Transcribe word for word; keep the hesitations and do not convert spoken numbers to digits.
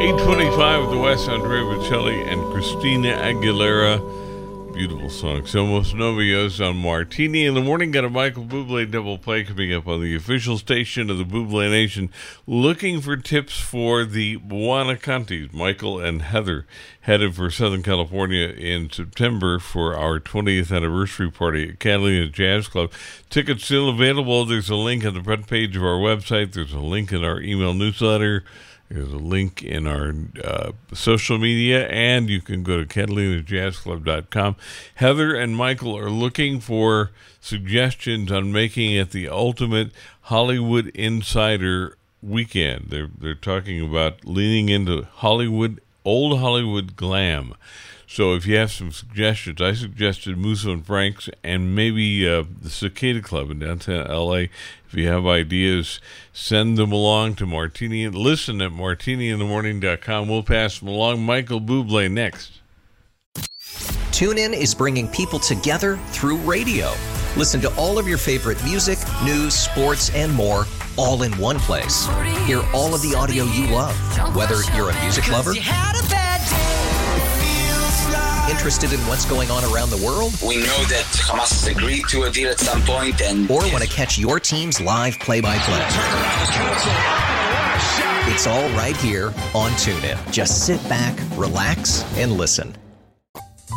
eight twenty-five with the West, Andrea Bocelli and Christina Aguilera. Beautiful song. Somos Novios on Martini in the Morning. Got a Michael Bublé double play coming up on the official station of the Bublé Nation. Looking for tips for the Buanacantes. Michael and Heather headed for Southern California in September for our twentieth anniversary party at Catalina Jazz Club. Tickets still available. There's a link on the front page of our website. There's a link in our email newsletter. There's a link in our uh, social media, and you can go to catalina jazz club dot com. Heather and Michael are looking for suggestions on making it the ultimate Hollywood Insider weekend. They're they're talking about leaning into Hollywood, old Hollywood glam. So if you have some suggestions, I suggested Musso and Frank's and maybe uh, the Cicada Club in downtown L A. If you have ideas, send them along to Martini. Listen at martini in the morning dot com. We'll pass them along. Michael Bublé next. TuneIn is bringing people together through radio. Listen to all of your favorite music, news, sports, and more all in one place. Hear all of the audio you love, whether you're a music lover, interested in what's going on around the world? We know that Hamas has agreed to a deal at some point, and or want to catch your team's live play-by-play. It's all right here on TuneIn. Just sit back, relax, and listen.